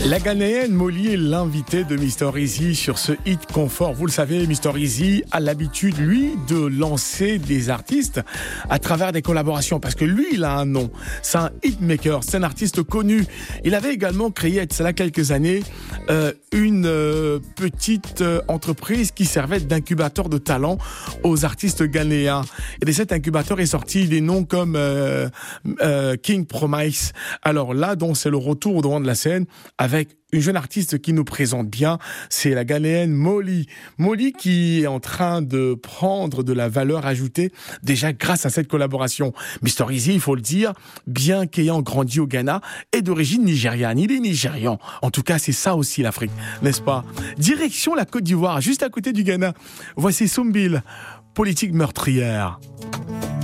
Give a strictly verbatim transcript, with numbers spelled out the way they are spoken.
La Ghanéenne Molly est l'invitée de Mister Easy sur ce Hit Confort. Vous le savez, Mister Easy a l'habitude, lui, de lancer des artistes à travers des collaborations. Parce que lui, il a un nom. C'est un hitmaker, c'est un artiste connu. Il avait également créé, il y a quelques années, euh, une euh, petite euh, entreprise qui servait d'incubateur de talent aux artistes ghanéens. Et de cet incubateur est sorti des noms comme euh, euh, King Promise. Alors là, donc, c'est le retour au devant de la scène avec une jeune artiste qui nous présente bien, c'est la Ghanéenne Molly. Molly qui est en train de prendre de la valeur ajoutée déjà grâce à cette collaboration. Mister Easy, il faut le dire, bien qu'ayant grandi au Ghana, est d'origine nigériane. Il est nigérian. En tout cas, c'est ça aussi l'Afrique, n'est-ce pas? Direction la Côte d'Ivoire, juste à côté du Ghana. Voici Soumbil, politique meurtrière.